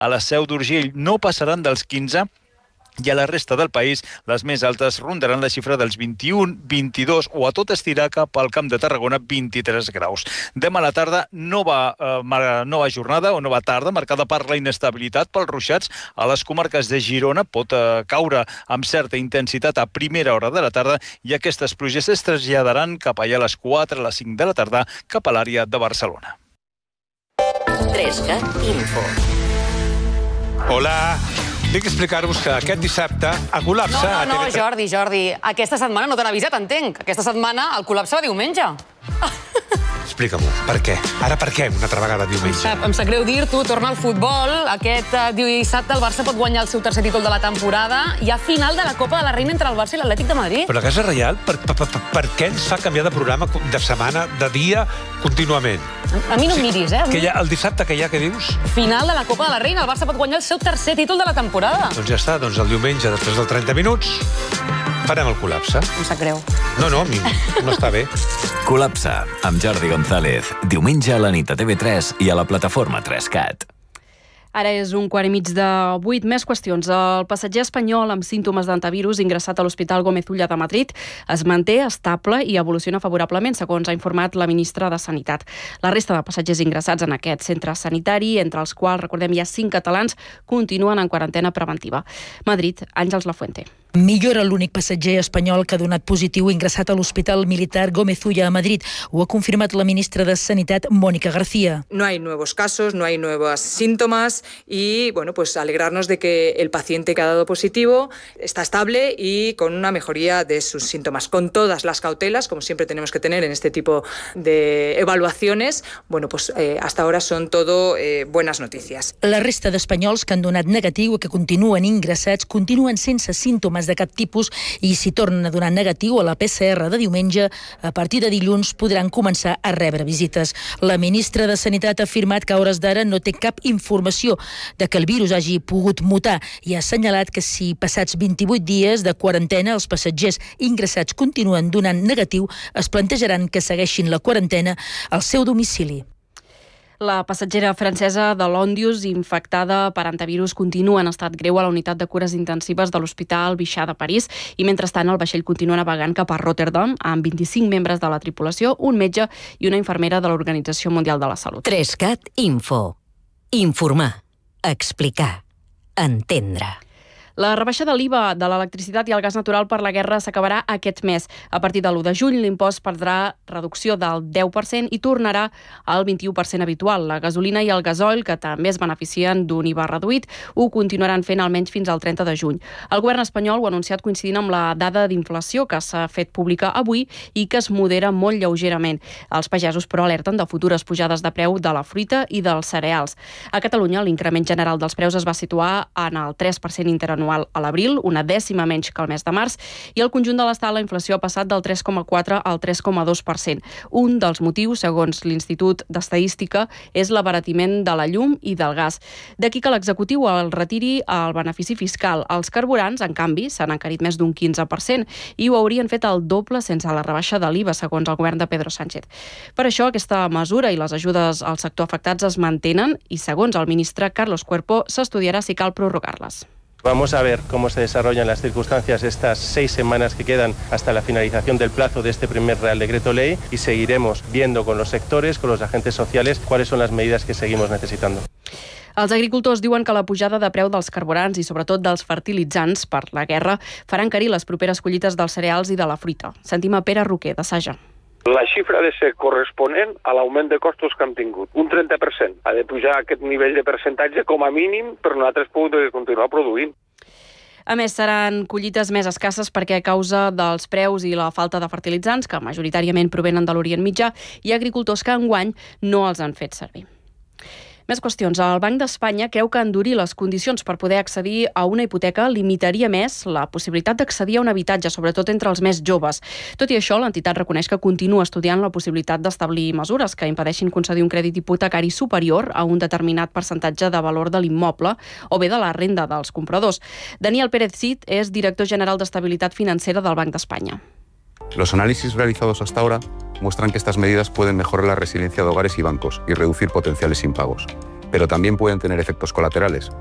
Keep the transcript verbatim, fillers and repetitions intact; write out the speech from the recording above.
a la Seu d'Urgell no passaran dels quinze i a la resta del país les més altes rondaran la xifra dels vint-i-un, vint-i-dos o a tot estirar cap al Camp de Tarragona vint-i-tres graus. Demà a la tarda nova, eh, nova jornada o nova tarda marcada per la inestabilitat pels ruixats a les comarques de Girona. Pot eh, caure amb certa intensitat a primera hora de la tarda i aquestes pluges es traslladaran cap allà a les quatre, a les cinc de la tarda cap a l'àrea de Barcelona. tres-cat Info. Hola. Tinc que explicar-vos que aquest dissabte a col·lapse... No, no, no, Jordi, Jordi. Aquesta setmana no t'han avisat, entenc. Aquesta setmana el col·lapse va diumenge. Explica-m'ho, per què? Ara per què una altra vegada diumenge? Em sap greu dir-t'ho, torna al futbol. Aquest dissabte el Barça pot guanyar el seu tercer títol de la temporada. Hi ha final de la Copa de la Reina entre el Barça i l'Atlètic de Madrid. Però la Casa Reial, per, per, per, per què ens fa canviar de programa de setmana, de dia, contínuament? A mi no em miris, eh? Que hi ha, el dissabte que hi ha, què dius? Final de la Copa de la Reina. El Barça pot guanyar el seu tercer títol de la temporada. Doncs ja està, doncs el diumenge, després dels trenta minuts, farem el col·lapse. Em sap greu. No, no, a mi no està bé. Col·lapse, amb Jordi González. Diumenge a la nit a T V tres i a la plataforma tres cat. Ara és un quart i mig de vuit. Més qüestions. El passatger espanyol amb símptomes d'antivirus ingressat a l'Hospital Gómez Ulla de Madrid es manté estable i evoluciona favorablement, segons ha informat la ministra de Sanitat. La resta de passatgers ingressats en aquest centre sanitari, entre els quals, recordem, hi ha cinc catalans, continuen en quarantena preventiva. Madrid, Àngels Lafuente. Millora l'únic passatger espanyol que ha donat positiu ingressat a l'Hospital Militar Gómez Ulla a Madrid. Ho ha confirmat la ministra de Sanitat, Mónica García. No hay nuevos casos, no hay nuevos síntomas y, bueno, pues alegrarnos de que el paciente que ha dado positivo está estable y con una mejoría de sus síntomas. Con todas las cautelas, como siempre tenemos que tener en este tipo de evaluaciones, bueno, pues eh, hasta ahora son todo eh, buenas noticias. La resta d'espanyols que han donat negatiu i que continuen ingressats continuen sense símptomes de cap tipus i si tornen a donar negatiu a la P C R de diumenge, a partir de dilluns podran començar a rebre visites. La ministra de Sanitat ha afirmat que a hores d'ara no té cap informació de que el virus hagi pogut mutar i ha assenyalat que si passats vint-i-vuit dies de quarantena els passatgers ingressats continuen donant negatiu, es plantejaran que segueixin la quarantena al seu domicili. La passatgera francesa de l'Ondius, infectada per antivirus, continua en estat greu a la unitat de cures intensives de l'Hospital Bichat de París i, mentrestant, el vaixell continua navegant cap a Rotterdam amb vint-i-cinc membres de la tripulació, un metge i una infermera de l'Organització Mundial de la Salut. tres cat Info. Informar. Explicar. Entendre. La rebaixa de l'I V A de l'electricitat i el gas natural per la guerra s'acabarà aquest mes. A partir de l'u de juny, l'impost perdrà reducció del deu per cent i tornarà al vint-i-u per cent habitual. La gasolina i el gasoil, que també es beneficien d'un I V A reduït, ho continuaran fent almenys fins al trenta de juny. El govern espanyol ho ha anunciat coincidint amb la dada d'inflació que s'ha fet pública avui i que es modera molt lleugerament. Els pagesos, però, alerten de futures pujades de preu de la fruita i dels cereals. A Catalunya, l'increment general dels preus es va situar en el tres per cent interanual a l'abril, una dècima menys que el mes de març, i al conjunt de l'estat la inflació ha passat del tres coma quatre al tres coma dos per cent. Un dels motius, segons l'Institut d'Estadística, és l'abaratiment de la llum i del gas. D'aquí que l'executiu el retiri el benefici fiscal. Els carburants, en canvi, s'han encarit més d'un quinze per cent i ho haurien fet el doble sense la rebaixa de l'I V A, segons el govern de Pedro Sánchez. Per això, aquesta mesura i les ajudes al sector afectats es mantenen i, segons el ministre Carlos Cuerpo, s'estudiarà si cal prorrogar-les. Vamos a ver cómo se desarrollan las circunstancias estas seis semanas que quedan hasta la finalización del plazo de este primer Real Decreto Ley y seguiremos viendo con los sectores, con los agentes sociales, cuáles son las medidas que seguimos necesitando. Els agricultors diuen que la pujada de preu dels carburants i sobretot dels fertilitzants per la guerra farà encarir les properes collites dels cereals i de la fruita. Sentim a Pere Roquer, de Saja. La xifra ha de ser corresponent a l'augment de costos que hem tingut, un trenta per cent. Ha de pujar aquest nivell de percentatge com a mínim per nosaltres poder continuar produint. A més, seran collites més escasses perquè a causa dels preus i la falta de fertilitzants, que majoritàriament provenen de l'Orient Mitjà, hi ha agricultors que enguany no els han fet servir. Més qüestions. El Banc d'Espanya creu que endurir les condicions per poder accedir a una hipoteca limitaria més la possibilitat d'accedir a un habitatge, sobretot entre els més joves. Tot i això, l'entitat reconeix que continua estudiant la possibilitat d'establir mesures que impedeixin concedir un crèdit hipotecari superior a un determinat percentatge de valor de l'immoble o bé de la renda dels compradors. Daniel Pérez Cid és director general d'Estabilitat Financera del Banc d'Espanya. Los análisis realizados hasta ahora muestran que estas medidas pueden mejorar la resiliencia de hogares y bancos y reducir potenciales impagos. pero también pueden tener efectos colaterales.